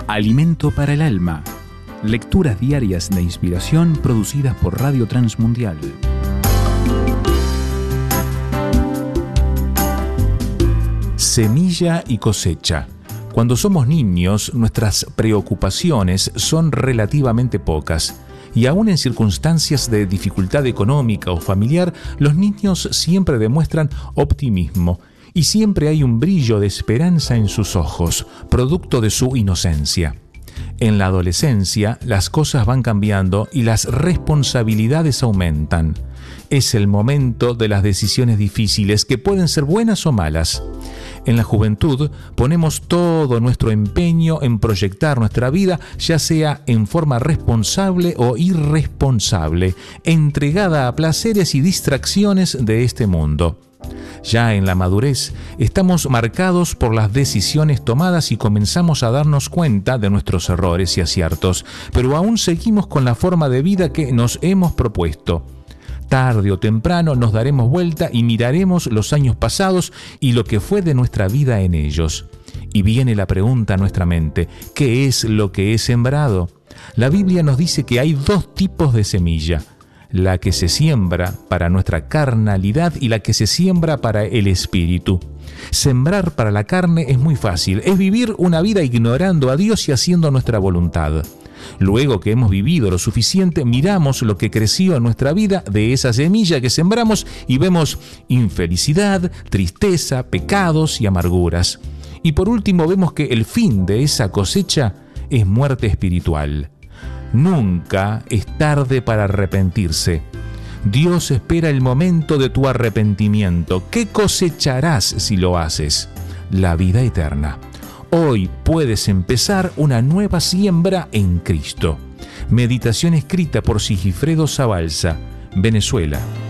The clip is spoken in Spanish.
Alimento para el alma. Lecturas diarias de inspiración producidas por Radio Transmundial. Semilla y cosecha. Cuando somos niños, nuestras preocupaciones son relativamente pocas. Y aún en circunstancias de dificultad económica o familiar, los niños siempre demuestran optimismo y siempre hay un brillo de esperanza en sus ojos, producto de su inocencia. En la adolescencia, las cosas van cambiando y las responsabilidades aumentan. Es el momento de las decisiones difíciles que pueden ser buenas o malas. En la juventud ponemos todo nuestro empeño en proyectar nuestra vida, ya sea en forma responsable o irresponsable, entregada a placeres y distracciones de este mundo. Ya en la madurez, estamos marcados por las decisiones tomadas y comenzamos a darnos cuenta de nuestros errores y aciertos, pero aún seguimos con la forma de vida que nos hemos propuesto. Tarde o temprano nos daremos vuelta y miraremos los años pasados y lo que fue de nuestra vida en ellos. Y viene la pregunta a nuestra mente: ¿qué es lo que he sembrado? La Biblia nos dice que hay dos tipos de semilla: la que se siembra para nuestra carnalidad y la que se siembra para el espíritu. Sembrar para la carne es muy fácil, es vivir una vida ignorando a Dios y haciendo nuestra voluntad. Luego que hemos vivido lo suficiente, miramos lo que creció en nuestra vida de esa semilla que sembramos y vemos infelicidad, tristeza, pecados y amarguras. Y por último vemos que el fin de esa cosecha es muerte espiritual. Nunca es tarde para arrepentirse. Dios espera el momento de tu arrepentimiento. ¿Qué cosecharás si lo haces? La vida eterna. Hoy puedes empezar una nueva siembra en Cristo. Meditación escrita por Sigifredo Zabalza, Venezuela.